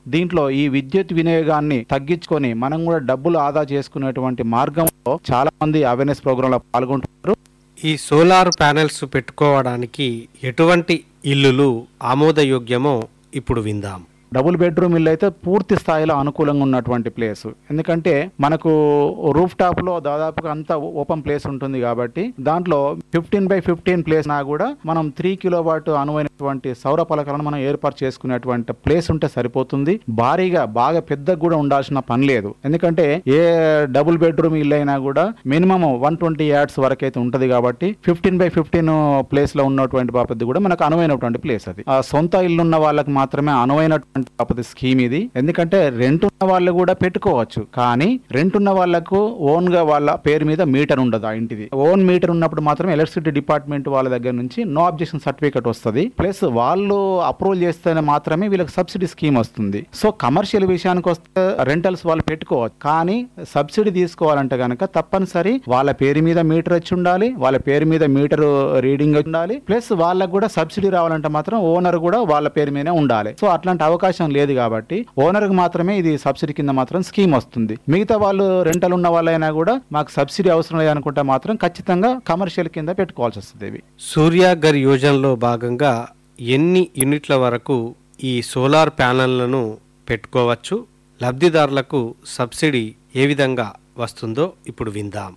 దీంట్లో ఈ విద్యుత్ వినియోగాన్ని తగ్గించుకొని మనం కూడా డబ్బులు ఆదా చేసుకునేటువంటి మార్గంలో చాలా మంది అవేర్నెస్ ప్రోగ్రామ్ లో పాల్గొంటున్నారు. ఈ సోలార్ ప్యానెల్స్ పెట్టుకోవడానికి ఎటువంటి ఇల్లులు ఆమోదయోగ్యమో ఇప్పుడు విందాం. డబుల్ బెడ్రూమ్ ఇల్లు అయితే పూర్తి స్థాయిలో అనుకూలంగా ఉన్నటువంటి ప్లేస్. ఎందుకంటే మనకు రూఫ్ టాప్ లో దాదాపుగా అంతా ఓపెన్ ప్లేస్ ఉంటుంది కాబట్టి దాంట్లో 15x15 ప్లేస్ నా కూడా మనం 3 కిలోవాట్ అనువైనటువంటి సౌర పలకలను మనం ఏర్పాటు చేసుకునేటువంటి ప్లేస్ ఉంటే సరిపోతుంది. భారీగా బాగా పెద్దగా కూడా ఉండాల్సిన పని లేదు. ఎందుకంటే ఏ డబుల్ బెడ్రూమ్ ఇల్లు అయినా కూడా మినిమం 120 యార్డ్స్ వరకు అయితే ఉంటది కాబట్టి 15x15 ప్లేస్ లో ఉన్నటువంటి బాపతి కూడా మనకు అనువైనటువంటి ప్లేస్ అది. ఆ సొంత ఇల్లు ఉన్న వాళ్ళకి మాత్రమే అనువైనటువంటి స్కీమ్ ఇది. ఎందుకంటే రెంట్ ఉన్న వాళ్ళు కూడా పెట్టుకోవచ్చు, కానీ రెంట్ ఉన్న వాళ్ళకు ఓన్ గా వాళ్ళ పేరు మీద మీటర్ ఉండదు. ఆ ఇంటిది ఓన్ మీటర్ ఉన్నప్పుడు మాత్రం ఎలక్ట్రిసిటీ డిపార్ట్మెంట్ వాళ్ళ దగ్గర నుంచి నో అబ్జెక్షన్ సర్టిఫికేట్ వస్తుంది. ప్లస్ వాళ్ళు అప్రూవల్ చేస్తేనే మాత్రమే వీళ్ళకి సబ్సిడీ స్కీమ్ వస్తుంది. సో కమర్షియల్ విషయానికి వస్తే రెంటల్స్ వాళ్ళు పెట్టుకోవచ్చు, కానీ సబ్సిడీ తీసుకోవాలంటే కనుక తప్పనిసరి వాళ్ళ పేరు మీద మీటర్ వచ్చి ఉండాలి, వాళ్ళ పేరు మీద మీటర్ రీడింగ్ ఉండాలి. ప్లస్ వాళ్ళకు కూడా సబ్సిడీ రావాలంటే మాత్రం ఓనర్ కూడా వాళ్ళ పేరు మీదనే ఉండాలి. సో అట్లాంటి అవకాశం లేదు కాబట్టి ఓనర్ కి మాత్రమే ఇది సబ్సిడీ కింద మాత్రం స్కీమ్ వస్తుంది. మిగతా వాళ్ళు రెంటల్ ఉన్న వాళ్ళైనా కూడా మాకు సబ్సిడీ అవసరం లేదనుకుంటే మాత్రం ఖచ్చితంగా కమర్షియల్ కింద పెట్టుకోవాల్సి వస్తుంది. సూర్యాఘర్ యోజనలో భాగంగా ఎన్ని యూనిట్ల వరకు ఈ సోలార్ ప్యానెళ్లను పెట్టుకోవచ్చు, లబ్ధిదారులకు సబ్సిడీ ఏ విధంగా వస్తుందో ఇప్పుడు విందాం.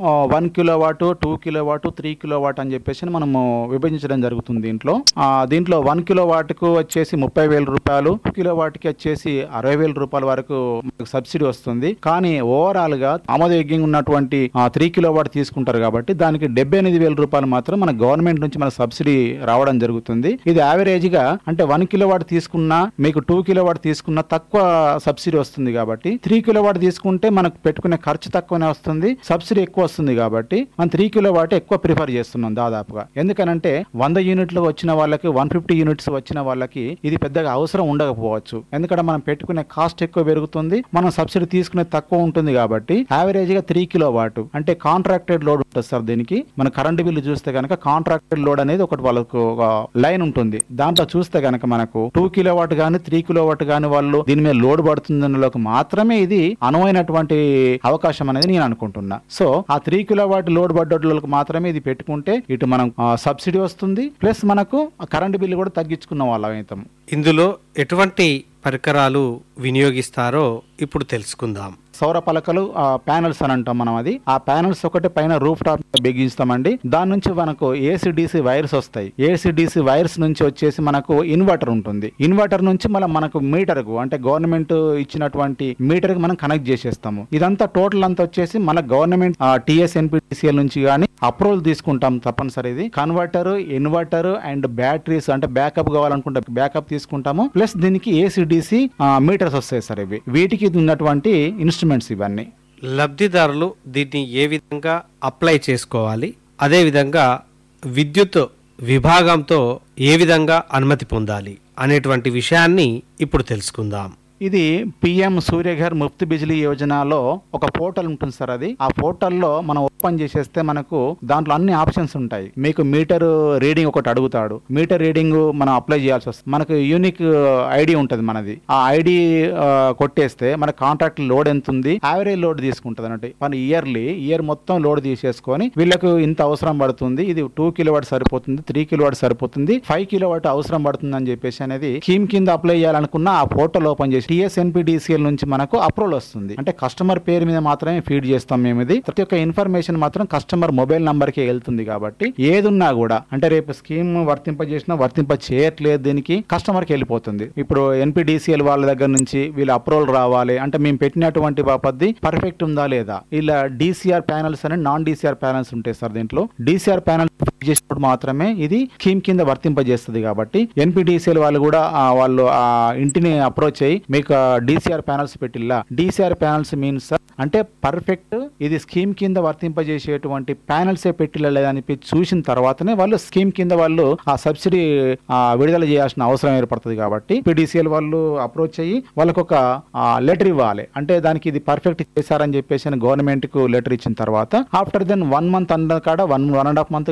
1 కిలోవాట్, 2 కిలోవాట్, 3 కిలోవాట్ అని చెప్పేసి మనము విభజించడం జరుగుతుంది. దీంట్లో 1 కిలోవాట్ కు వచ్చేసి 30,000 రూపాయలు, 2 కిలోవాట్ కి వచ్చేసి 60,000 రూపాయల వరకు సబ్సిడీ వస్తుంది. కానీ ఓవరాల్ గా ఆమోదయోగ్యంగా ఉన్నటువంటి 3 కిలోవాట్ తీసుకుంటారు కాబట్టి దానికి 78,000 రూపాయలు మాత్రం మన గవర్నమెంట్ నుంచి మన సబ్సిడీ రావడం జరుగుతుంది. ఇది యావరేజ్ గా అంటే 1 కిలోవాట్ తీసుకున్నా మీకు 2 కిలోవాట్ తీసుకున్నా తక్కువ సబ్సిడీ వస్తుంది కాబట్టి 3 కిలోవాట్ తీసుకుంటే మనకు పెట్టుకునే ఖర్చు తక్కువనే వస్తుంది, సబ్సిడీ ఎక్కువ వస్తుంది కాబట్టి మనం 3 కిలోవాట్ ఎక్కువ ప్రిఫర్ చేస్తున్నాం దాదాపుగా. ఎందుకనంటే 100 యూనిట్లు వచ్చిన వాళ్ళకి 150 యూనిట్స్ వచ్చిన వాళ్ళకి ఇది పెద్దగా అవసరం ఉండకపోవచ్చు. ఎందుకంటే మనం పెట్టుకునే కాస్ట్ ఎక్కువ పెరుగుతుంది, మనం సబ్సిడీ తీసుకునే తక్కువ ఉంటుంది కాబట్టి యావరేజ్ గా 3 కిలోవాట్ అంటే కాంట్రాక్టెడ్ లోడ్ ఉంటుంది సార్. దీనికి మన కరెంట్ బిల్లు చూస్తే కనుక కాంట్రాక్టెడ్ లోడ్ అనేది ఒకటి వాళ్ళకు ఒక లైన్ ఉంటుంది. దాంట్లో చూస్తే కనుక మనకు 2 కిలోవాట్ గానీ 3 కిలోవాట్ గానీ వాళ్ళు దీని మీద లోడ్ పడుతుందన్నలోకి మాత్రమే ఇది అనువైనటువంటి అవకాశం అనేది నేను అనుకుంటున్నా. సో ఆ 3 కిలోవాట్ లోడ్ పడ్డోళ్ళకి మాత్రమే ఇది పెట్టుకుంటే ఇటు మనం సబ్సిడీ వస్తుంది, ప్లస్ మనకు కరెంట్ బిల్లు కూడా తగ్గించుకున్న వాళ్ళం అవుతాం. ఇందులో ఎటువంటి పరికరాలు వినియోగిస్తారో ఇప్పుడు తెలుసుకుందాం. సౌర పలకలు ప్యానల్స్ అని అంటాం మనం. అది ఆ ప్యానల్స్ ఒకటి పైన రూఫ్ టాప్ బిగిస్తామండి. దాని నుంచి మనకు ఏసీడీసీ వైర్స్ వస్తాయి. ఏసీడీసీ వైర్స్ నుంచి వచ్చేసి మనకు ఇన్వర్టర్ ఉంటుంది. ఇన్వర్టర్ నుంచి మనకు మీటర్ కు అంటే గవర్నమెంట్ ఇచ్చినటువంటి మీటర్ కి మనం కనెక్ట్ చేసేస్తాము. ఇదంతా టోటల్ అంతా వచ్చేసి మన గవర్నమెంట్ TSNPDCL నుంచి గానీ అప్రూవల్ తీసుకుంటాం తప్పనిసరి. ఇది కన్వర్టర్, ఇన్వర్టర్ అండ్ బ్యాటరీస్ అంటే బ్యాకప్ కావాలనుకుంటే బ్యాకప్ తీసుకుంటాము. ప్లస్ దీనికి ఏసీడీసీ మీటర్స్ వస్తాయి సార్. ఇవి వీటికి ఉన్నటువంటి ఇన్స్ట్రుమెంట్స్ ఇవన్నీ. లబ్ధిదారులు దీన్ని ఏ విధంగా అప్లై చేసుకోవాలి, అదే విధంగా విద్యుత్ విభాగంతో ఏ విధంగా అనుమతి పొందాలి అనేటువంటి విషయాన్ని ఇప్పుడు తెలుసుకుందాం. ఇది PM సూర్యఘర్ ముఫ్త్ బిజిలీ యోజనలో ఒక పోర్టల్ ఉంటుంది సార్. అది ఆ పోర్టల్లో మనం ఓపెన్ చేసేస్తే మనకు దాంట్లో అన్ని ఆప్షన్స్ ఉంటాయి. మీకు మీటర్ రీడింగ్ ఒకటి అడుగుతాడు. మీటర్ రీడింగ్ మనం అప్లై చేయాల్సి వస్తుంది. మనకు యూనిక్ ఐడి ఉంటుంది మనది. ఆ ఐడి కొట్టేస్తే మన కాంట్రాక్ట్ లోడ్ ఎంత ఉంది, యావరేజ్ లోడ్ తీసుకుంటుంది అన్నట్టు. మన ఇయర్ మొత్తం లోడ్ తీసేసుకొని వీళ్ళకు ఇంత అవసరం పడుతుంది, ఇది 2 కిలోవాట్ సరిపోతుంది, 3 కిలోవాట్ సరిపోతుంది, 5 కిలోవాట్ అవసరం పడుతుంది అని చెప్పేసి అనేది స్కీమ్ కింద అప్లై చేయాలనుకున్న ఆ పోర్టల్ ఓపెన్ చేసి TSNPDCL నుంచి మనకు అప్రూవల్ వస్తుంది. అంటే కస్టమర్ పేరు మీద మాత్రమే ఫీడ్ చేస్తాం మేము. ఇది ప్రతి ఒక్క ఇన్ఫర్మేషన్ మాత్రం కస్టమర్ మొబైల్ నంబర్ కి వెళ్తుంది కాబట్టి ఏదున్నా కూడా అంటే రేపు స్కీమ్ వర్తింప చేయట్లేదు దీనికి కస్టమర్ కి వెళ్ళిపోతుంది. ఇప్పుడు NPDCL వాళ్ళ దగ్గర నుంచి వీళ్ళ అప్రూవల్ రావాలి అంటే మేము పెట్టినటువంటి బాపద్ది పర్ఫెక్ట్ ఉందా లేదా. ఇలా DCR ప్యానల్స్ అని నాన్ DCR ప్యానల్స్ ఉంటాయి సార్. దీంట్లో DCR ప్యానల్ చేసినప్పుడు మాత్రమే ఇది స్కీమ్ కింద వర్తింపజేస్తుంది కాబట్టి NPDCL వాళ్ళు కూడా వాళ్ళు ఆ ఇంటిని అప్రోచ్ అయ్యి మీకు DCR panels పెట్టిల్లా. DCR panels means అంటే పర్ఫెక్ట్ ఇది స్కీమ్ కింద వర్తింపజేసేటువంటి ప్యానల్సే పెట్టిల్లా లేదని చూసిన తర్వాతనే వాళ్ళు స్కీమ్ కింద వాళ్ళు ఆ సబ్సిడీ విడుదల చేయాల్సిన అవసరం ఏర్పడుతుంది కాబట్టి NPDCL వాళ్ళు అప్రోచ్ అయ్యి వాళ్ళకు ఒక లెటర్ ఇవ్వాలి. అంటే దానికి ఇది పర్ఫెక్ట్ చేశారని చెప్పేసి గవర్నమెంట్ కు లెటర్ ఇచ్చిన తర్వాత ఆఫ్టర్ దెన్ 1 మంత్ అన్న కాడ 1.5 మంత్ కావచ్చు,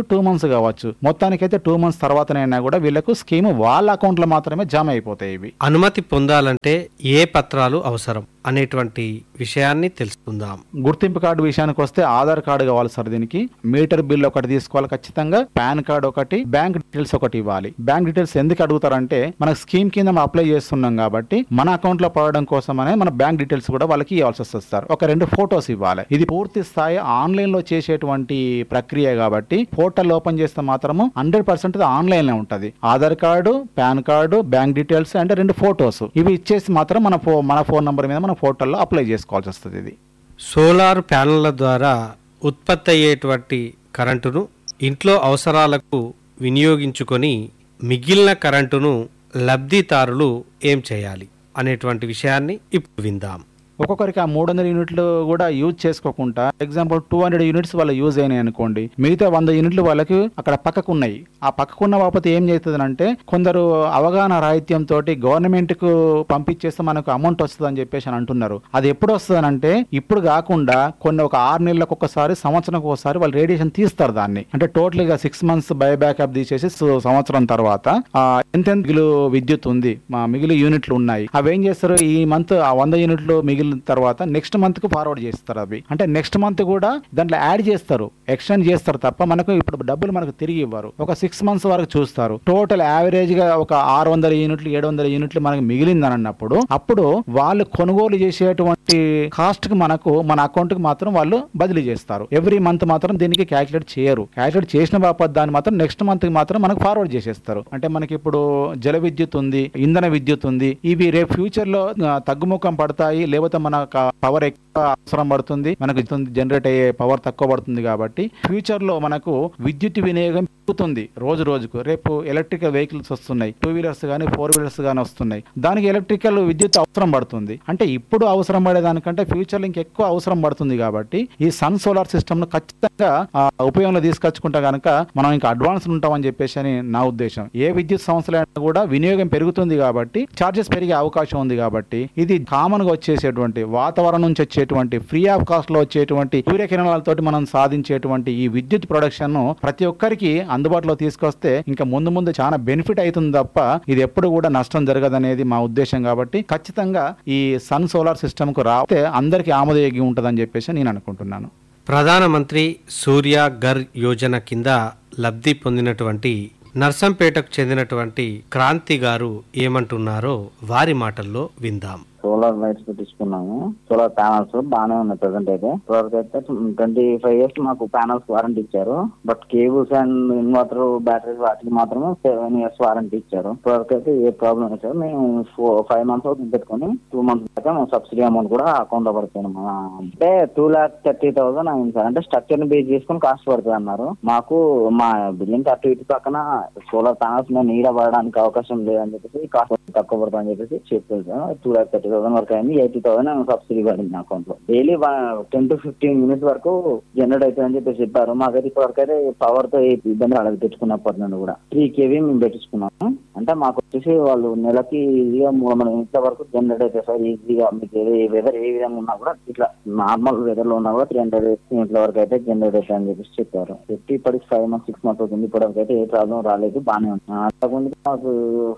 2 months కావచ్చు. మొత్తానికైతే 2 months తర్వాతనైనా కూడా వీళ్ళకు స్కీమ్ వాళ్ళ అకౌంట్ లో మాత్రమే జమ అయిపోతాయి. ఇవి అనుమతి పొందాలంటే ఏ పత్రాలు అవసరం అనేటువంటి విషయాన్ని తెలుసుకుందాం. గుర్తింపు కార్డు విషయానికి వస్తే ఆధార్ కార్డు కావాలి సార్. దీనికి మీటర్ బిల్ ఒకటి తీసుకోవాలి ఖచ్చితంగా, పాన్ కార్డు ఒకటి, బ్యాంక్ డీటెయిల్స్ ఒకటి ఇవ్వాలి. బ్యాంక్ డీటెయిల్స్ ఎందుకు అడుగుతారంటే మనకు స్కీమ్ కింద మనం అప్లై చేస్తున్నాం కాబట్టి మన అకౌంట్ లో పడడం కోసమనే మన బ్యాంక్ డీటెయిల్స్ కూడా వాళ్ళకి ఇవ్వాల్సి వస్తుంది సార్. ఒక 2 ఫోటోస్ ఇవ్వాలి. ఇది పూర్తి స్థాయి ఆన్లైన్ లో చేసేటువంటి ప్రక్రియ కాబట్టి పోర్టల్ ఓపెన్ చేస్తే మాత్రము 100% ఆన్లైన్ లో ఉంటది. Aadhaar card, pan card, bank details and 2 photos ఇవి ఇచ్చేసి మాత్రం మన ఫోన్ నంబర్ మీద మన పోర్టల్లో అప్లై చేసుకోవాల్సి వస్తుంది. ఇది సోలార్ ప్యానెళ్ల ద్వారా ఉత్పత్తి అయ్యేటువంటి కరెంటును ఇంట్లో అవసరాలకు వినియోగించుకొని మిగిలిన కరెంటును లబ్ధిదారులు ఏం చేయాలి అనేటువంటి విషయాన్ని ఇప్పుడు విందాం. ఒక్కొక్కరికి ఆ 300 యూనిట్లు కూడా యూజ్ చేసుకోకుండా ఎగ్జాంపుల్ 200 యూనిట్స్ వాళ్ళు యూజ్ అయినాయి అనుకోండి, మిగతా 100 యూనిట్లు వాళ్ళకి అక్కడ పక్కకు ఉన్నాయి. ఆ పక్కకున్న బాపతి ఏం చేస్తుందంటే కొందరు అవగాహన రాహిత్యంతో గవర్నమెంట్ కు పంపించేస్తే మనకు అమౌంట్ వస్తుంది అని చెప్పేసి అని అంటున్నారు. అది ఎప్పుడు వస్తుందనంటే ఇప్పుడు కాకుండా కొన్ని ఒక 6 నెలలకు ఒకసారి, సంవత్సరానికి ఒకసారి వాళ్ళు రేడియేషన్ తీస్తారు. దాన్ని అంటే టోటల్ గా 6 months బై బ్యాకప్ తీసేసి సంవత్సరం తర్వాత ఎంత మిగిలి విద్యుత్ ఉంది, మా మిగిలి యూనిట్లు ఉన్నాయి, అవి ఏం చేస్తారు ఈ మంత్ ఆ 100 యూనిట్లు మిగిలిన తర్వాత నెక్స్ట్ మంత్ కు ఫార్వర్డ్ చేస్తారు. అవి అంటే నెక్స్ట్ మంత్ కూడా దాంట్లో యాడ్ చేస్తారు, ఎక్స్టెండ్ చేస్తారు తప్ప మనకు ఇప్పుడు డబ్బులు మనకు తిరిగి ఇవ్వరు. ఒక 6 months వరకు చూస్తారు. టోటల్ యావరేజ్ గా ఒక 600 యూనిట్లు 700 యూనిట్లు మనకు మిగిలిందని అన్నప్పుడు అప్పుడు వాళ్ళు కొనుగోలు చేసేటువంటి కాస్ట్ కి మనకు మన అకౌంట్ కి మాత్రం వాళ్ళు బదిలీ చేస్తారు. ఎవ్రీ మంత్ మాత్రం దీనికి క్యాలిక్యులేట్ చేయరు. క్యాలిక్యులేట్ చేసిన బాపత్ దాన్ని మాత్రం నెక్స్ట్ మంత్ కి మాత్రం మనకు ఫార్వర్డ్ చేసేస్తారు. అంటే మనకి ఇప్పుడు జల విద్యుత్ ఉంది, ఇంధన విద్యుత్ ఉంది, ఇవి రేపు ఫ్యూచర్ లో తగ్గుముఖం పడతాయి, లేకపోతే మన పవర్ ఎక్కువ అవసరం పడుతుంది, మనకు జనరేట్ అయ్యే పవర్ తక్కువ పడుతుంది కాబట్టి ఫ్యూచర్ లో మనకు విద్యుత్ వినియోగం పెరుగుతుంది రోజు రోజుకు. రేపు ఎలక్ట్రికల్ వెహికల్స్ వస్తున్నాయి, 2 వీలర్స్ కానీ 4 వీలర్స్ కానీ వస్తున్నాయి, దానికి ఎలక్ట్రికల్ విద్యుత్ అవసరం పడుతుంది. అంటే ఇప్పుడు అవసరం పడేదానికంటే ఫ్యూచర్ లో ఇంకెక్కువ అవసరం పడుతుంది కాబట్టి ఈ సన్ సోలార్ సిస్టమ్ ను ఖచ్చితంగా ఉపయోగంలో తీసుకొచ్చుకుంటే కనుక మనం ఇంకా అడ్వాన్స్ ఉంటామని చెప్పేసి అని నా ఉద్దేశం. ఏ విద్యుత్ సంస్థలైనా కూడా వినియోగం పెరుగుతుంది కాబట్టి ఛార్జెస్ పెరిగే అవకాశం ఉంది కాబట్టి ఇది కామన్ గా వచ్చేసేటువంటి వాతావరణం నుంచి వచ్చేటువంటి ఫ్రీ ఆఫ్ కాస్ట్ లో వచ్చేటువంటి సూర్యకిరణాలతో మనం సాధించేటువంటి ఈ విద్యుత్ ప్రొడక్షన్ ను ప్రతి ఒక్కరికి అందుబాటులో తీసుకొస్తే ఇంకా ముందు ముందు చాలా బెనిఫిట్ అవుతుంది తప్ప ఇది ఎప్పుడు కూడా నష్టం జరగదనేది మా ఉద్దేశం. కాబట్టి ఖచ్చితంగా ఈ సన్ సోలార్ సిస్టమ్ కు రాస్తే అందరికీ ఆమోదయోగ్యం ఉంటుందని చెప్పేసి నేను అనుకుంటున్నాను. ప్రధానమంత్రి సూర్య ఘర్ యోజన కింద లబ్ధి పొందినటువంటి నర్సంపేటకు చెందినటువంటి క్రాంతి గారు ఏమంటున్నారో వారి మాటల్లో విందాం. Solar lights పెట్టించుకున్నాము. సోలార్ ప్యానల్స్ బాగానే ఉన్నాయి ప్రెసెంట్ అయితే. ఇప్పటివరకు అయితే 25 years మాకు ప్యానల్స్ వారంటీ ఇచ్చారు. But cables and inverter batteries వాటికి మాత్రం 7 years వారంటీ ఇచ్చారు. ఇప్పటివరకు అయితే ఏ ప్రాబ్లం లేదు. మేము 5 months అవుతుంది పెట్టుకుని 2 months దాకా సబ్సిడీ అమౌంట్ కూడా అకౌంట్ లో పడుతుంది. అంటే 2,30,000 అయింది సార్. అంటే స్ట్రక్చర్ ని బేస్ చేసుకుని కాస్ట్ పడుతుంది అన్నారు. మాకు మా బిల్డింగ్ అటు ఇటు పక్కన సోలార్ ప్యానల్స్ మేము నీడ పడడానికి అవకాశం లేదని చెప్పేసి కాస్ట్ తక్కువ పడుతుంది అని చెప్పేసి చెప్పారు సార్. 2,30,000 వరకు అయింది. 80,000 సబ్సిడీ పడింది నా అకౌంట్ లో. డైలీ 10 to 15 minutes వరకు జనరేట్ అవుతుందని చెప్పేసి చెప్పారు. మాకైతే ఇప్పటివరకు అయితే పవర్ తో ఇబ్బంది రాలేదు. పెట్టుకున్నప్పటి నుండి కూడా 3 kV మేము పెట్టించుకున్నాము. అంటే మాకు వచ్చేసి వాళ్ళు నెలకి ఈజీగా మనం ఇంత వరకు జనరేట్ అవుతాయి సార్. ఈజీగా మీకు వెదర్ ఏ విధంగా ఉన్నా కూడా ఇట్లా నార్మల్ వెదర్ లో ఉన్నా కూడా 300 యూనిట్ల వరకు అయితే జనరేట్ అవుతాయి అని చెప్పేసి చెప్పారు. పెట్టి ఇప్పటికి 5 months 6 months అవుతుంది. ఇప్పటివరకు అయితే ఏ ప్రాబ్లం రాలేదు, బాగానే ఉంది. అంతకుముందు మాకు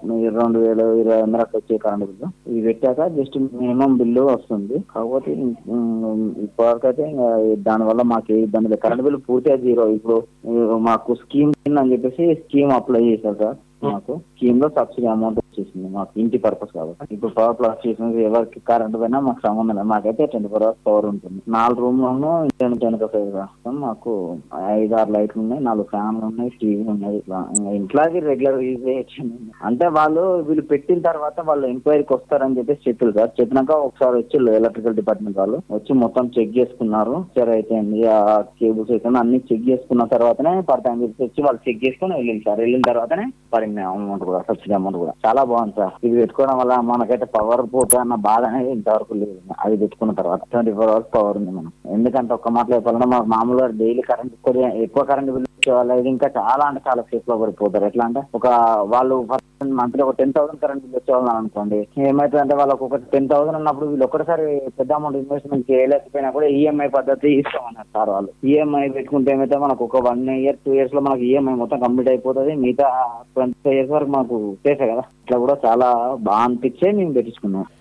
2,000-2,500 అట్లా వచ్చే కరెంట్ బిల్లు. ఇవి పెట్టాక జస్ట్ మినిమం బిల్లు వస్తుంది. కాకపోతే ఇప్పటివరకు అయితే దానివల్ల మాకు ఏ ఇబ్బంది లేదు. కరెంట్ బిల్లు పూర్తిగా 0. ఇప్పుడు మాకు స్కీమ్ అని చెప్పేసి స్కీమ్ అప్లై చేశారు సార్. మాకు స్కీమ్ లో సబ్సిడీ అమౌంట్ వచ్చేసింది మాకు ఇంటి పర్పస్ కాబట్టి. ఇప్పుడు పవర్ ప్లస్ చేసిన ఎవరికి కరెంట్ పైన మాకు సంబంధం లేదు. మాకైతే 24 hours పవర్ ఉంటుంది. 4 రూమ్లను వెనక సైడ్ రాస్తాం. మాకు 5-6 లైట్లు ఉన్నాయి, 4 ఫ్యాన్లు ఉన్నాయి, టీవీ ఉన్నాయి. ఇట్లా ఇంట్లో రెగ్యులర్ యూజ్ చేయొచ్చు. అంటే వీళ్ళు పెట్టిన తర్వాత వాళ్ళు ఎంక్వైరీకి వస్తారని చెప్పేసి చెప్పారు సార్. చెప్పినాక ఒకసారి వచ్చి ఎలక్ట్రికల్ డిపార్ట్మెంట్ వాళ్ళు వచ్చి మొత్తం చెక్ చేసుకున్నారు. సరే అయితే ఆ కేబుల్స్ అయితే అన్ని చెక్ చేసుకున్న తర్వాతనే పడతాయని చెప్పి వచ్చి వాళ్ళు చెక్ చేసుకుని వెళ్ళింది సార్. వెళ్ళిన తర్వాతనే పడింది అమౌంట్ కూడా, సబ్సిడీ అమౌంట్ కూడా. చాలా బాగుంది సార్. ఇది పెట్టుకోవడం వల్ల మనకైతే పవర్ పోతే అన్న బాధ అనేది ఇంతవరకు లేదు. అది పెట్టుకున్న తర్వాత 24 hours పవర్ ఉంది మనం. ఎందుకంటే ఒక్క మాటలో చెప్పాలంటే మాకు మామూలుగా డైలీ కరెంట్ ఎక్కువ కరెంట్ బిల్ వాళ్ళు ఇది ఇంకా చాలా అంటే చాలా సేఫ్ లో పడిపోతారు. ఎట్లా అంటే ఒక వాళ్ళు మంత్లీ ఒక 10,000 కరెంట్ బిల్ వచ్చేవాళ్ళని అనుకోండి, ఏమైతుందంటే వాళ్ళకి ఒక 10,000 అన్నప్పుడు వీళ్ళు ఒక్కసారి పెద్ద అమౌంట్ ఇన్వెస్ట్మెంట్ చేయలేకపోయినా కూడా ఈఎంఐ పద్ధతి ఇస్తామన్నారు సార్ వాళ్ళు. ఈఎంఐ పెట్టుకుంటే ఏమైతే మనకు ఒక 1 year 2 years లో మనకి ఈఎంఐ మొత్తం కంప్లీట్ అయిపోతుంది, మిగతా 25 years వరకు మనకు సేఫే కదా. ఇట్లా కూడా చాలా బాగా అనిపించే మేము పెట్టించుకున్నాం.